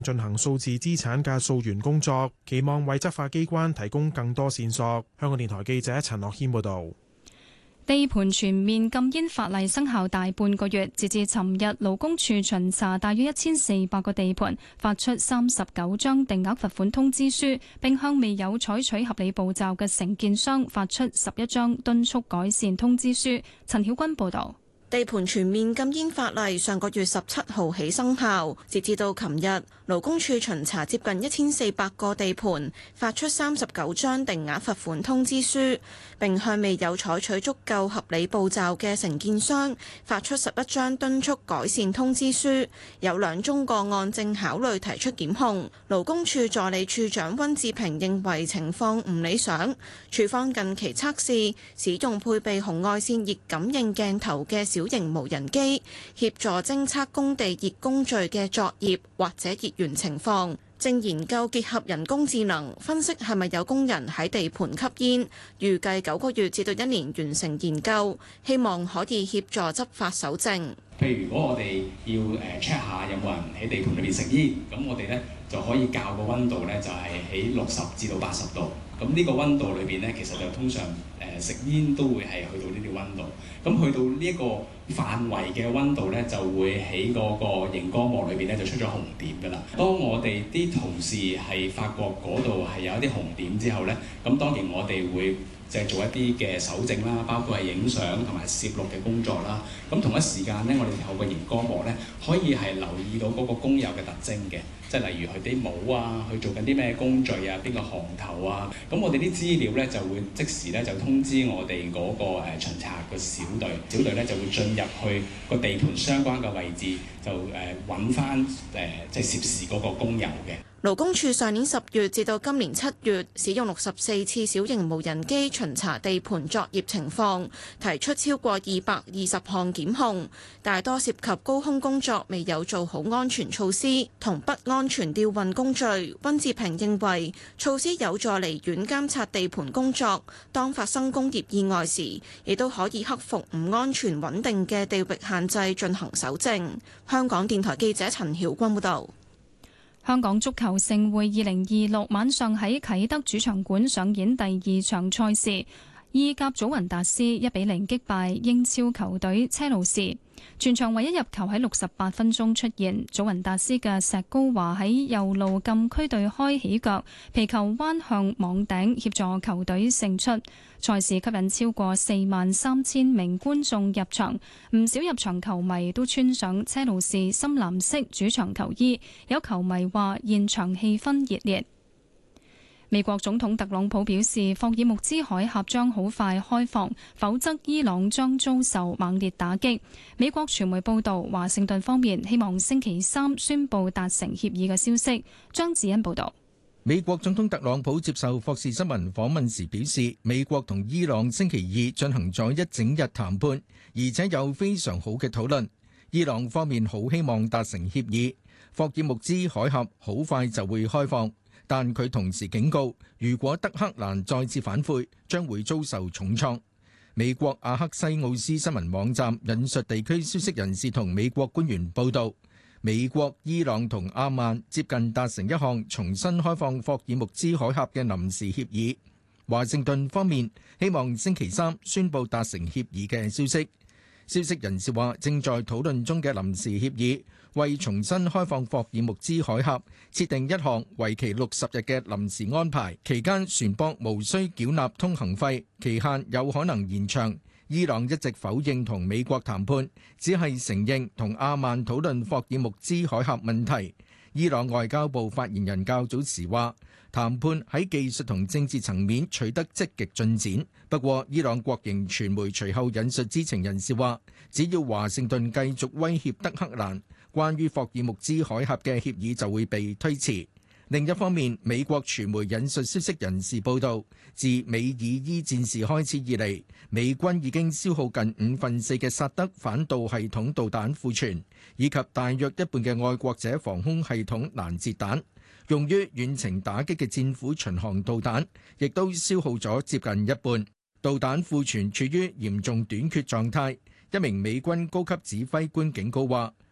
進行數字資產嘅溯源工作，期望為執法機關提供更多線索。香港電台記者陳樂軒報導。 地盤全面禁煙法例生效大半個月，截至尋日，勞工處巡查大約1400個地盤，發出39張定額罰款通知書，並向未有採取合理步驟嘅承建商發出11張敦促改善通知書。陳曉君報導。 地盤全面禁煙法例上個月17號起生效，截至到琴日，勞工處巡查接近1400個地盤，發出39張定額罰款通知書，並向未有採取足夠合理步驟嘅承建商發出11張敦促改善通知書。有2宗個案正考慮提出檢控。勞工處助理處長溫志平認為情況唔理想，處方近期測試使用配備紅外線熱感應鏡頭嘅小型無人機協助偵測工地熱工序嘅作業或者熱源情況，正研究結合人工智能分析係咪有工人喺地盤吸煙，預計9個月至到1年完成研究，希望可以協助執法搜證。 譬如如果我哋要check 下有冇人喺地盤裏邊食煙，咁我哋咧就可以校個溫度咧，就係喺60至到80度。咁呢個溫度裏邊咧，其實就通常食煙都會係去到呢啲溫度。咁去到呢一個範圍嘅溫度咧，就會喺嗰個熒光幕裏邊咧就出咗紅點㗎啦。當我哋啲同事係發覺嗰度係有一啲紅點之後咧，咁當然我哋會就係做一啲嘅搜證啦，包括係影相同埋攝錄嘅工作啦。咁同一時間咧，我哋透過熒光幕咧，可以係留意到嗰個工友嘅特徵嘅，即係例如佢啲帽啊，佢做緊啲咩工序啊，邊個行頭啊。咁我哋啲資料咧就會即時咧就通知我哋嗰個巡查嘅小隊咧就會進入去個地盤相關嘅位置，就揾翻即係涉事嗰個工友嘅。 勞工處上年10月至到今年7月，使用64次小型無人機巡查地盤作業情況，提出超過220項檢控，大多涉及高空工作未有做好安全措施同不安全吊運工序。溫志平認為措施有助離遠監察地盤工作，當發生工業意外時，亦都可以克服唔安全穩定嘅地域限制進行搜證。香港電台記者陳曉君報導。 香港足球盛會2026晚上喺啟德主場館上演第2場賽事，意甲祖雲達斯1-0擊敗英超球隊車路士。全場唯一入球喺68分鐘出現，祖雲達斯嘅石高華喺右路禁區對開起腳，皮球彎向網頂協助球隊勝出。賽事吸引超過43000名觀眾入場，唔少入場球迷都穿上車路士深藍色主場球衣，有球迷話現場氣氛熱烈。美國總統特朗普表示，霍爾木茲海峽將好快開放，否則伊朗將遭受猛烈打擊。美國傳媒報道，華盛頓方面希望星期3宣布達成協議嘅消息。張子欣報道。 美國總統特朗普接受霍士新聞訪問時表示，美國同伊朗星期2進行咗一整日談判，而且有非常好嘅討論。伊朗方面好希望達成協議，霍爾木茲海峽好快就會開放。但佢同時警告，如果德黑蘭再次反悔，將會遭受重創。美國阿克西奧斯新聞網站引述地區消息人士同美國官員報道，美國、伊朗同阿曼接近達成一項重新開放霍爾木茲海峽嘅臨時協議。華盛頓方面希望星期3宣布達成協議嘅消息。消息人士話，正在討論中嘅臨時協議為重新開放霍爾木茲海峽設定一項為期60日嘅臨時安排，期間船舶無需繳納通行費，期限有可能延長。伊朗一直否認同美國談判，只係承認同阿曼討論霍爾木茲海峽問題。伊朗外交部發言人較早時話，談判喺技術同政治層面取得積極進展。不過，伊朗國營傳媒隨後引述知情人士話，只要華盛頓繼續威脅德黑蘭，關於霍爾木茲海峽嘅協議就會被推遲。另一方面，美國傳媒引述消息人士報道，自美以伊戰事開始以嚟，美軍已經消耗近4/5嘅薩德反導系統導彈庫存，以及大約一半嘅愛國者防空系統攔截彈。用於遠程打擊嘅戰斧巡航導彈，亦都消耗咗接近一半。導彈庫存處於嚴重短缺狀態。一名美軍高級指揮官警告話，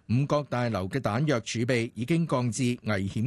五角大樓嘅彈藥儲備已經降至危險